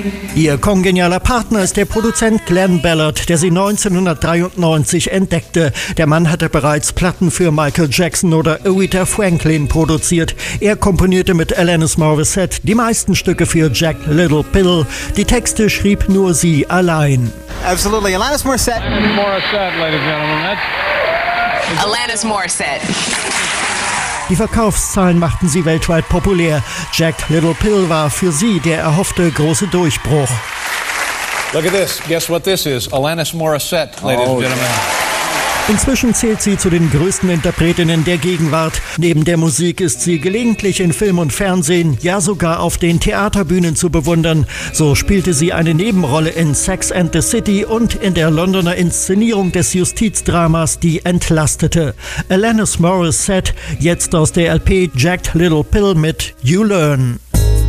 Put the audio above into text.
Ihr kongenialer Partner ist der Produzent Glenn Ballard, der sie 1993 entdeckte. Der Mann hatte bereits Platten für Michael Jackson oder Aretha Franklin produziert. Er komponierte mit Alanis Morissette die meisten Stücke für Jack Little Pill. Die Texte schrieb nur sie allein. Absolutely, Alanis Morissette. Morissette, ladies and gentlemen. Alanis Morissette. Die Verkaufszahlen machten sie weltweit populär. Jack Little Pill war für sie der erhoffte große Durchbruch. Look at this. Guess what this is? Alanis Morissette, ladies and gentlemen. Inzwischen zählt sie zu den größten Interpretinnen der Gegenwart. Neben der Musik ist sie gelegentlich in Film und Fernsehen, ja sogar auf den Theaterbühnen zu bewundern. So spielte sie eine Nebenrolle in Sex and the City und in der Londoner Inszenierung des Justizdramas Die Entlastete. Alanis Morissette, jetzt aus der LP Jack Little Pill mit You Learn.